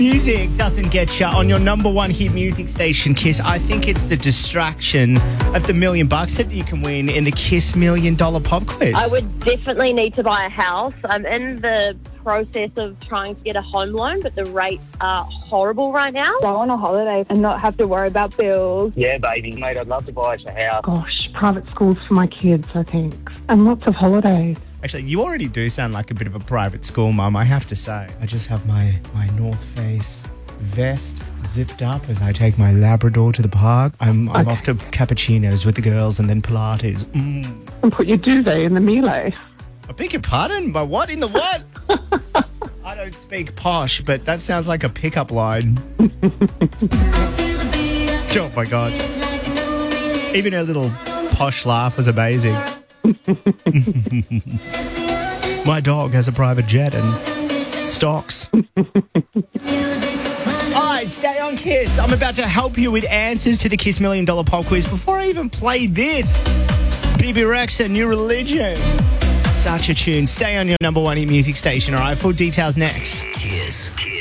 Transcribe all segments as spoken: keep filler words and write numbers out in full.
Music doesn't get you on your number one hit music station, Kiss. I think it's the distraction of the million bucks that you can win in the Kiss Million Dollar Pop Quiz. I would definitely need to buy a house. I'm in the process of trying to get a home loan, but the rates are horrible right now. Go on a holiday and not have to worry about bills. Yeah, baby, mate, I'd love to buy us a house. Gosh, private schools for my kids, I think. And lots of holidays. Actually, you already do sound like a bit of a private school mum, I have to say. I just have my, my North Face vest zipped up as I take my Labrador to the park. I'm, I'm Okay. off to cappuccinos with the girls and then Pilates. Mm. And put your duvet in the melee. I beg your pardon? But what in the what? I don't speak posh, but that sounds like a pickup line. Oh my God. Even her little posh laugh was amazing. My dog has a private jet and stocks. All right, stay on Kiss. I'm about to help you with answers to the Kiss Million Dollar Pop Quiz. Before I even play this, B B Rexha, New Religion. Such a tune. Stay on your number one hit music station, all right? Full details next. Kiss. Kiss.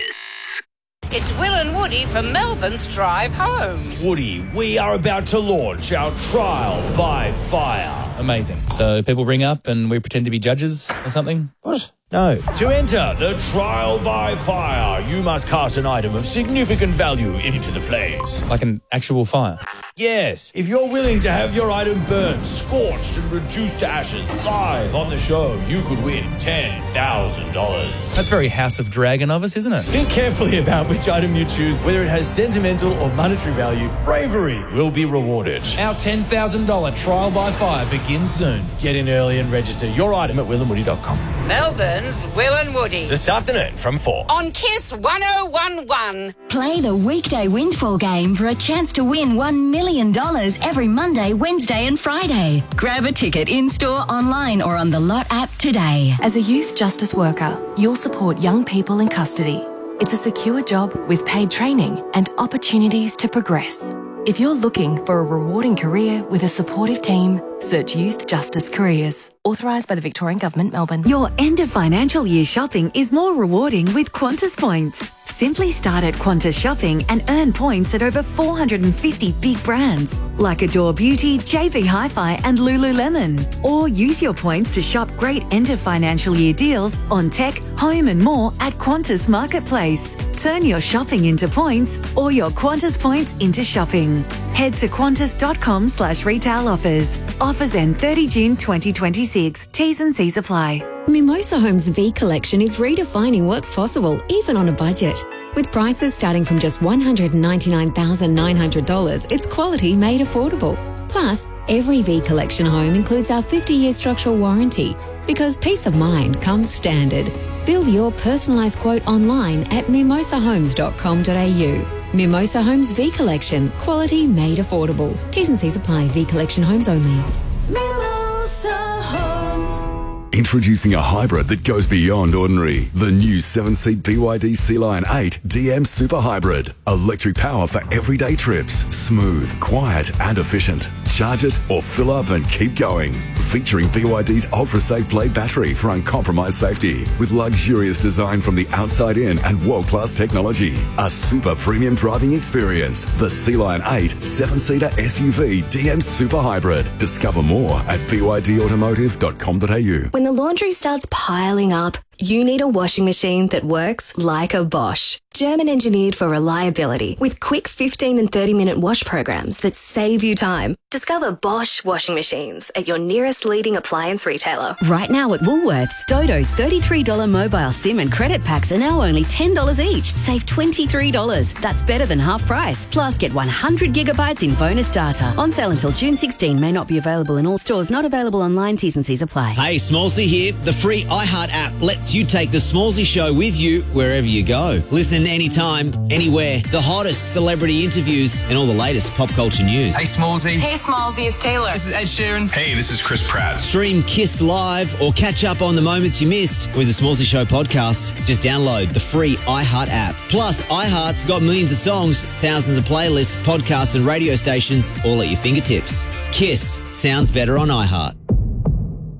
It's Will and Woody from Melbourne's Drive Home. Woody, we are about to launch our trial by fire. Amazing. So people ring up and we pretend to be judges or something? What? No. To enter the trial by fire, you must cast an item of significant value into the flames. Like an actual fire? Yes, if you're willing to have your item burned, scorched and reduced to ashes live on the show, you could win ten thousand dollars. That's very House of Dragon of us, isn't it? Think carefully about which item you choose, whether it has sentimental or monetary value. Bravery will be rewarded. Our ten thousand dollars trial by fire begins soon. Get in early and register your item at will and woody dot com. Melbourne's Will and Woody. This afternoon from four. On Kiss one oh one one. Play the weekday windfall game for a chance to win one million dollars every Monday, Wednesday and Friday. Grab a ticket in-store, online or on the Lot app today. As a youth justice worker, you'll support young people in custody. It's a secure job with paid training and opportunities to progress. If you're looking for a rewarding career with a supportive team, search Youth Justice Careers. Authorised by the Victorian Government, Melbourne. Your end of financial year shopping is more rewarding with Qantas points. Simply start at Qantas Shopping and earn points at over four hundred fifty big brands like Adore Beauty, J B Hi-Fi and Lululemon. Or use your points to shop great end of financial year deals on tech, home and more at Qantas Marketplace. Turn your shopping into points or your Qantas points into shopping. Head to qantas.com slash retail offers. Offers end thirty June twenty twenty-six. T's and C's apply. Mimosa Homes V Collection is redefining what's possible, even on a budget. With prices starting from just one hundred ninety-nine thousand nine hundred dollars, it's quality made affordable. Plus, every V Collection home includes our fifty-year structural warranty, because peace of mind comes standard. Build your personalised quote online at mimosa homes dot com dot a u. Mimosa Homes V Collection, quality made affordable. T's and C's apply. V Collection homes only. Mimosa Homes. Introducing a hybrid that goes beyond ordinary. The new seven-seat B Y D Sea Lion eight D M Super Hybrid. Electric power for everyday trips. Smooth, quiet and efficient. Charge it or fill up and keep going. Featuring B Y D's ultra-safe blade battery for uncompromised safety. With luxurious design from the outside in and world-class technology. A super premium driving experience. The Sea Lion eight seven-seater S U V D M Super Hybrid. Discover more at b y d automotive dot com dot a u. When the laundry starts piling up, you need a washing machine that works like a Bosch. German engineered for reliability with quick fifteen and thirty minute wash programs that save you time. Discover Bosch washing machines at your nearest leading appliance retailer. Right now at Woolworths, Dodo thirty-three dollars mobile SIM and credit packs are now only ten dollars each. Save twenty-three dollars. That's better than half price. Plus, get one hundred gigabytes in bonus data. On sale until June sixteenth. May not be available in all stores. Not available online. T's and C's apply. Hey, Smallsy here. The free iHeart app lets you take the Smallsy Show with you wherever you go. Listen anytime, anywhere. The hottest celebrity interviews and all the latest pop culture news. Hey, Smallsy. Hey, Smallsy, it's Taylor. This is Ed Sheeran. Hey, this is Chris Pratt. Stream Kiss Live or catch up on the moments you missed with the Smallsy Show podcast. Just download the free iHeart app. Plus, iHeart's got millions of songs, thousands of playlists, podcasts and radio stations all at your fingertips. Kiss sounds better on iHeart.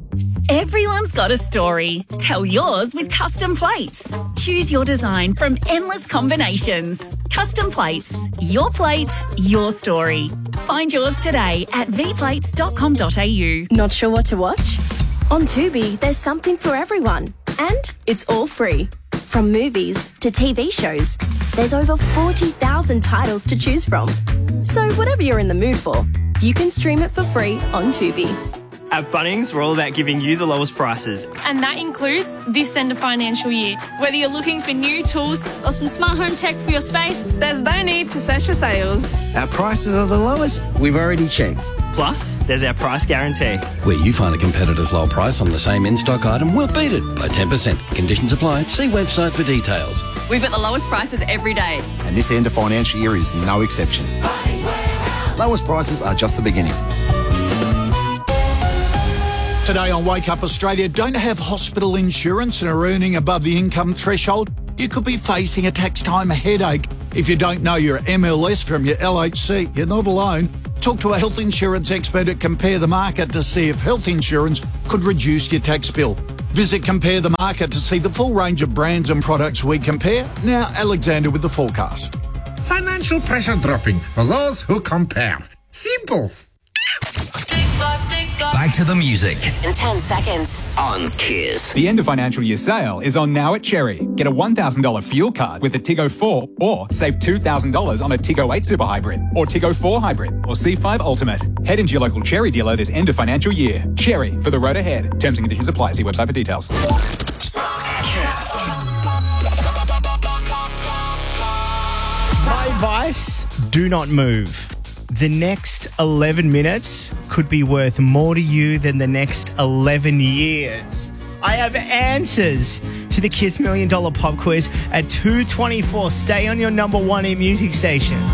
Everyone's got a story. Tell yours with Custom Plates. Choose your design from endless combinations. Custom Plates. Your plate, your story. Find yours today at v plates dot com dot a u. Not sure what to watch? On Tubi, there's something for everyone. And it's all free. From movies to T V shows, there's over forty thousand titles to choose from. So whatever you're in the mood for, you can stream it for free on Tubi. At Bunnings, we're all about giving you the lowest prices. And that includes this end of financial year. Whether you're looking for new tools or some smart home tech for your space, there's no need to search for sales. Our prices are the lowest. We've already checked. Plus, there's our price guarantee. Where you find a competitor's low price on the same in-stock item, we'll beat it by ten percent. Conditions apply. See website for details. We've got the lowest prices every day. And this end of financial year is no exception. Lowest prices are just the beginning. Today on Wake Up Australia, don't have hospital insurance and are earning above the income threshold? You could be facing a tax time headache. If you don't know your M L S from your L H C, you're not alone. Talk to a health insurance expert at Compare the Market to see if health insurance could reduce your tax bill. Visit Compare the Market to see the full range of brands and products we compare. Now, Alexander with the forecast. Financial pressure dropping for those who compare. Simples. Back to the music. In ten seconds. On Kiss. The end of financial year sale is on now at Cherry. Get a one thousand dollars fuel card with a Tiggo four or save two thousand dollars on a Tiggo eight Super Hybrid or Tiggo four Hybrid or C five Ultimate. Head into your local Cherry dealer this end of financial year. Cherry for the road ahead. Terms and conditions apply. See website for details. My advice, do not move. The next eleven minutes could be worth more to you than the next eleven years. I have answers to the Kiss Million Dollar Pop Quiz at two twenty-four. Stay on your number one in music station.